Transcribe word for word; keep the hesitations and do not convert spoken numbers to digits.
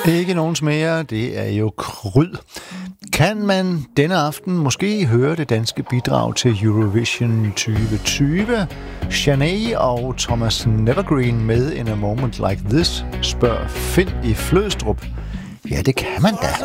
Ikke nogens mere, det er jo Kryd. Kan man denne aften måske høre det danske bidrag til Eurovision tyve tyve? Shanae og Thomas Nevergreen med In a Moment Like This, spørger Finn i Flødstrup. Ja, det kan man da.